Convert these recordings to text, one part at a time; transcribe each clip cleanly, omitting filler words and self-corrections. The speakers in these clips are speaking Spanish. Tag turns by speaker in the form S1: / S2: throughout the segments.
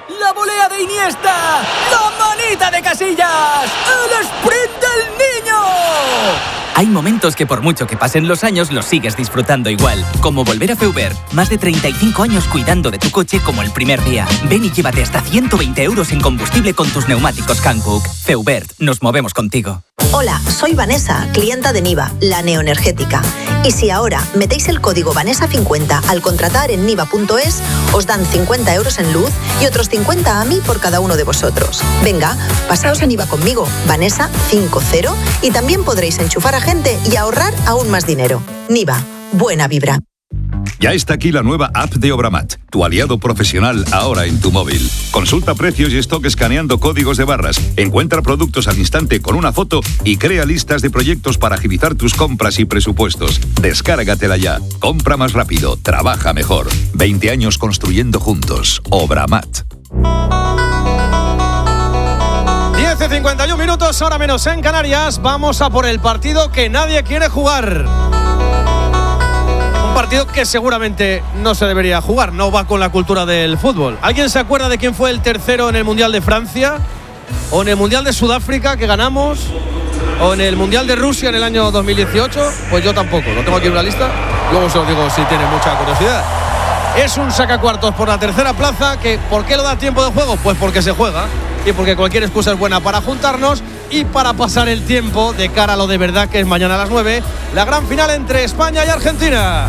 S1: ¡La volea de Iniesta! ¡La manita de Casillas! ¡El sprint del niño! Hay momentos que por mucho que pasen los años los sigues disfrutando igual. Como volver a Feubert. Más de 35 años cuidando de tu coche como el primer día. Ven y llévate hasta 120 euros en combustible con tus neumáticos Hankook. Feubert, nos movemos contigo.
S2: Hola, soy Vanessa, clienta de Niva, la neoenergética. Y si ahora metéis el código Vanessa50 al contratar en niva.es, os dan 50 euros en luz y otros 50 a mí por cada uno de vosotros. Venga, pasaos a Niva conmigo, Vanessa50, y también podréis enchufar a gente y ahorrar aún más dinero. Niva, buena vibra.
S3: Ya está aquí la nueva app de Obramat, tu aliado profesional ahora en tu móvil. Consulta precios y stock escaneando códigos de barras, encuentra productos al instante con una foto y crea listas de proyectos para agilizar tus compras y presupuestos. Descárgatela ya. Compra más rápido, trabaja mejor. 20 años construyendo juntos. Obramat.
S4: 10:51 minutos, ahora menos en Canarias. Vamos a por el partido que nadie quiere jugar. Partido que seguramente no se debería jugar, no va con la cultura del fútbol. ¿Alguien se acuerda de quién fue el tercero en el Mundial de Francia? ¿O en el Mundial de Sudáfrica que ganamos? ¿O en el Mundial de Rusia en el año 2018? Pues yo tampoco, lo tengo aquí en una lista. Luego se lo digo si tiene mucha curiosidad. Es un sacacuartos por la tercera plaza. Que, ¿por qué lo da tiempo de juego? Pues porque se juega y porque cualquier excusa es buena para juntarnos y para pasar el tiempo de cara a lo de verdad, que es mañana a las 9, la gran final entre España y Argentina.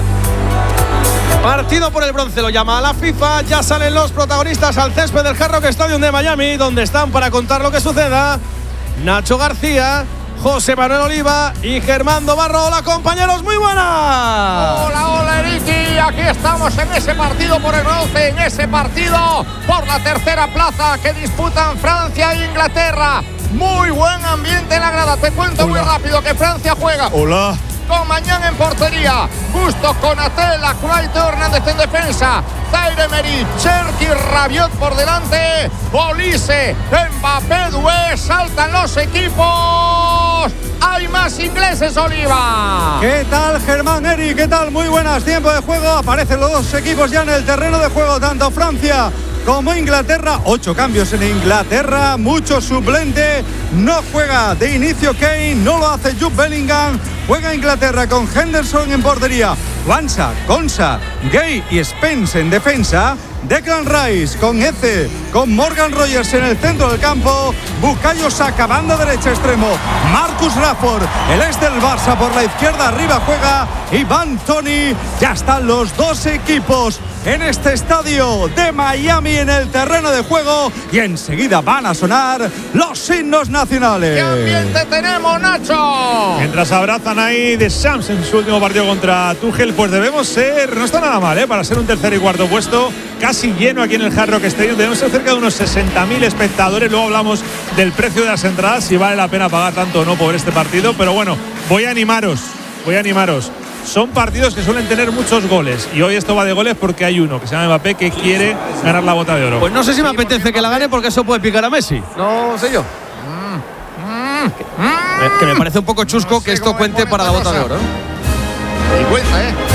S4: Partido por el bronce, lo llama a la FIFA. Ya salen los protagonistas al césped del Hard Rock Stadium de Miami, donde están para contar lo que suceda Nacho García, José Manuel Oliva y Germán Dobarro. Hola, compañeros, muy buenas.
S5: Hola, hola, Eriki. Aquí estamos en ese partido por el bronce, en ese partido por la tercera plaza que disputan Francia e Inglaterra. Muy buen ambiente en la grada. Te cuento muy rápido que Francia juega.
S6: Hola.
S5: Con Mañán en portería, Bustos, Konaté, Lacroix, Hernández en defensa, Zaire Emery, Cherki, Rabiot por delante, Olise, Mbappé, Doué, saltan los equipos. Hay más ingleses, Oliva.
S6: ¿Qué tal, Germán, Eri? ¿Qué tal? Muy buenas, tiempo de juego. Aparecen los dos equipos ya en el terreno de juego, tanto Francia como Inglaterra. 8 cambios en Inglaterra, mucho suplente. No juega de inicio Kane, no lo hace Jude Bellingham. Juega Inglaterra con Henderson en portería, Wansa, Konsa, Gay y Spence en defensa. Declan Rice con Eze, con Morgan Rogers en el centro del campo, Bukayo Saka, banda derecha extremo, Marcus Rashford, el ex del Barça por la izquierda, arriba juega Ivan Toney. Ya están los dos equipos en este estadio de Miami en el terreno de juego y enseguida van a sonar los himnos nacionales.
S5: ¿Qué ambiente tenemos, Nacho?
S7: Mientras abrazan ahí de Shams en su último partido contra Tuchel, pues debemos ser, no está nada mal, para ser un tercer y cuarto puesto, casi lleno aquí en el Hard Rock Stadium. Debemos ser cerca de unos 60.000 espectadores. Luego hablamos del precio de las entradas, si vale la pena pagar tanto o no por este partido, pero bueno, voy a animaros. Son partidos que suelen tener muchos goles y hoy esto va de goles porque hay uno que se llama Mbappé que quiere ganar la Bota de Oro.
S4: Pues no sé si me apetece que la gane porque eso puede picar a Messi. No sé yo. Que me parece un poco chusco que esto cuente para la Bota de Oro.
S5: Y vuelta,